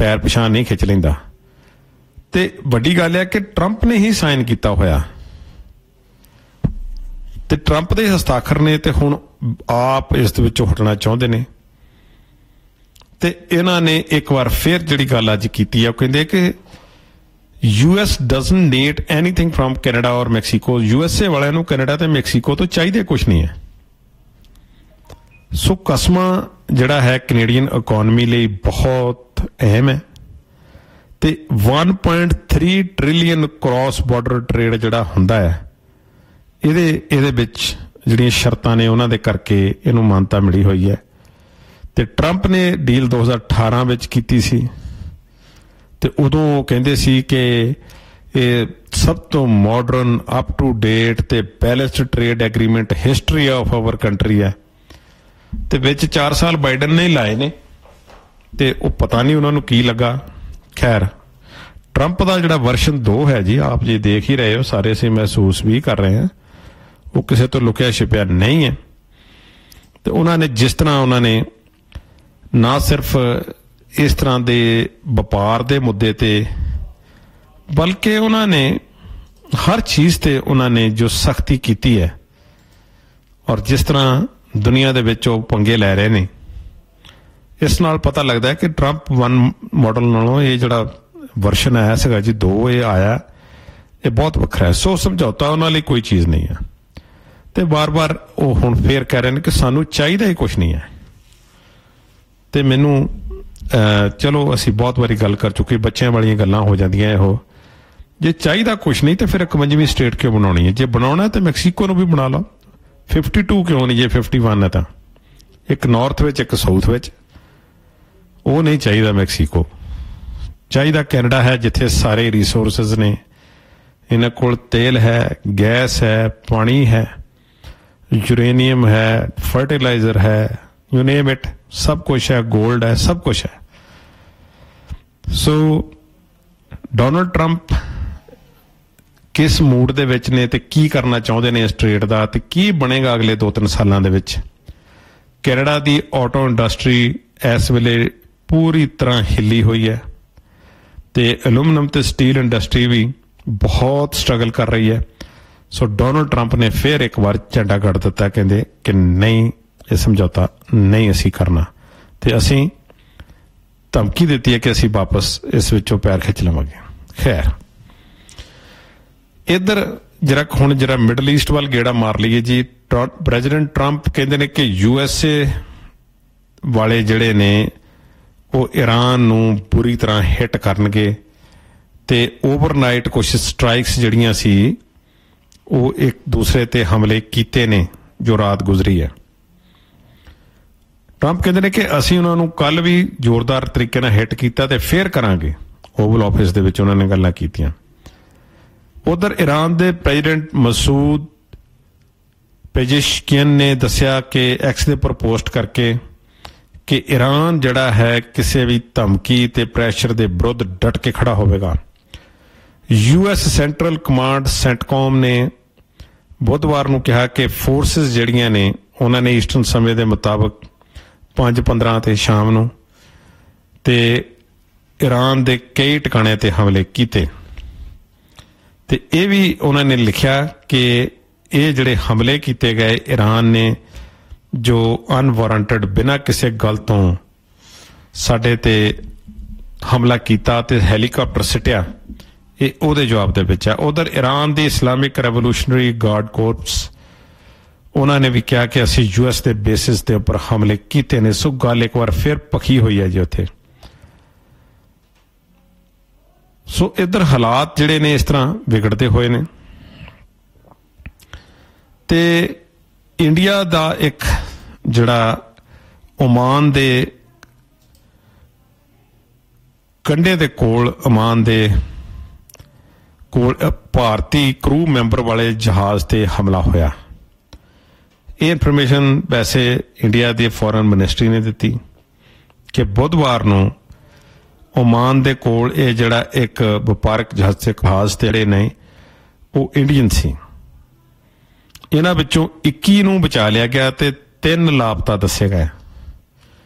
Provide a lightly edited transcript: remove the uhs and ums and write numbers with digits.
पैर पिछां नहीं खिच लैंदा। ते वड्डी गल है कि ट्रंप ने ही साइन किया होया ते ट्रंप दे हस्ताक्षर ने ते हुण आप इस विचों हटना चाहुंदे ने। ते इन्हां ने एक बार फिर जिहड़ी गल अज कीती है, कहंदे कि US doesn't need anything from Canada or Mexico। USA वालियां नूं कैनेडा ते मैक्सीको तो चाहिए कुछ नहीं है। सो कस्मा जिहड़ा है कैनेडियन इकोनॉमी लई बहुत अहम है ते 1.3 ट्रिलियन क्रॉस बॉर्डर ट्रेड जिहड़ा हुंदा है, ਇਹਦੇ ਵਿੱਚ ਜਿਹੜੀਆਂ ਸ਼ਰਤਾਂ ਨੇ ਉਹਨਾਂ ਦੇ ਕਰਕੇ ਇਹਨੂੰ ਮਾਨਤਾ ਮਿਲੀ ਹੋਈ ਹੈ। ਤੇ ਟਰੰਪ ਨੇ ਡੀਲ 2018 ਵਿੱਚ ਕੀਤੀ ਸੀ ਤੇ ਉਦੋਂ ਕਹਿੰਦੇ ਸੀ ਕਿ ਇਹ ਸਭ ਤੋਂ ਮਾਡਰਨ ਅਪ ਟੂ ਡੇਟ ਤੇ balanced trade agreement history of hour country ਹੈ। ਤੇ ਵਿੱਚ 4 ਸਾਲ ਬਾਈਡਨ ਨੇ ਲਾਏ ਨੇ ਤੇ ਉਹ ਪਤਾ ਨਹੀਂ ਉਹਨਾਂ ਨੂੰ ਕੀ ਲੱਗਾ। ਖੈਰ ट्रंप का जिहड़ा वर्शन 2 है जी, आप जी देख ही रहे हो, सारे से महसूस भी कर रहे हैं, वो किसी तो लुकिया छिपिया नहीं है। तो उन्होंने जिस तरह उन्होंने ना सिर्फ इस तरह के व्यापार के मुद्दे ते बल्कि उन्होंने हर चीज़ ते उन्होंने जो सख्ती की है और जिस तरह दुनिया दे विच पंगे लै रहे हैं, इस नाल पता लगता है कि ट्रंप 1 मॉडल नालों ये जिहड़ा वर्शन आया सीगा जी 2 ये आया, ये बहुत वखरा है। सो समझौता उन्होंने कोई चीज़ नहीं है। तो बार बार वो हुण फिर कह रहे हैं कि सानू चाहिए ही कुछ नहीं है। तो मैनू चलो असी बहुत बारी गल कर चुके, बच्चों वाली गल्लां हो जांदियां इहो, जे चाहिए कुछ नहीं तो फिर 51वीं स्टेट क्यों बनानी है? जे बनाना है तो मैक्सीको नूं भी बना लो। 52 क्यों नहीं, जे 51 है तो एक नॉर्थ विच एक साउथ विच, वो नहीं चाहिए मैक्सीको। चाहिए कैनेडा है जिथे सारे रिसोर्सिस ने, इन्हां कोल तेल है, गैस है, पानी है, यूरेनियम है, फर्टिलाइजर है, यू नेम इट, सब कुछ है, गोल्ड है, सब कुछ है। सो डोनाल्ड ट्रंप किस मूड दे विच ने ते की करना चाहुंदे ने इस ट्रेड दा ते की बनेगा अगले 2-3 सालां दे विच? कैनेडा दी ऑटो इंडस्ट्री इस वेले पूरी तरह हिली हुई है ते एलूमिनियम ते स्टील इंडस्ट्री भी बहुत स्ट्रगल कर रही है। सो डोनाल्ड ट्रंप ने फिर एक बार झंडा गड़ दिता, कहते कि नहीं ये समझौता नहीं असी करना, ते असी धमकी दी है कि असी वापस इस विचों पैर खिंच लवांगे। खैर इधर जरा हुण जरा मिडल ईस्ट वाल गेड़ा मार लीए जी। प्रेजिडेंट ट्रंप कहते हैं कि USA वाले जिहड़े ने वो ईरान नूं पूरी तरह हिट करनगे ते ओवरनाइट कुछ स्ट्राइक्स जिहड़ियां सी वो एक दूसरे ते हमले कीते ने जो रात गुजरी है। ट्रंप कहते हैं कि असीं उन्हां नूं कल भी जोरदार तरीके नाल हिट कीता ते फिर करांगे। ओवल ऑफिस दे विच उन्होंने गल्लां कीतियां। उधर ईरान दे प्रेजिडेंट मसूद पेजेशकियन ने दस्सिया कि एक्स दे पर पोस्ट करके कि ईरान जिहड़ा है किसी भी धमकी ते प्रैशर के विरुद्ध डट के खड़ा होवेगा। US सेंट्रल कमांड सेंटकॉम ने बुधवार नूं कहा कि फोर्सिस जिहड़ियां ने उन्होंने ईस्टर्न समय के मुताबिक 5:15 ते शाम नूं ते ईरान के कई ठिकाने ते हमले किए। ते ये भी उन्होंने लिखा कि ये जिहड़े हमले किए गए ईरान ने जो अनवारंटेड बिना किसी गल तो साडे ते हमला किया ते हैलीकॉप्टर सिटिया, ये उहदे जवाब दे विच है। उधर ईरान दी इस्लामिक रेवोल्यूशनरी गार्ड कोर्प्स उन्होंने भी कहा कि असी US के बेसिस के उपर हमले किए ने। सो गल एक बार फिर पखी हुई है जी उत्थे। सो इधर हालात जिहड़े ने इस तरह बिगड़ते हुए ने ते इंडिया दा एक जिहड़ा ओमान दे कंढे दे कोल ओमान दे कोल भारती क्रू मैंबर वाले जहाज ते हमला होया। ये इनफॉर्मेशन वैसे इंडिया दी फॉरेन मिनिस्ट्री ने दी कि बुधवार नूं ओमान दे कोल ये जिहड़ा एक वपारक जहाज ते ने वो इंडियन सी। इन्हां विचों 21 नूं बचा लिया गया ते 3 लापता दस्से गए।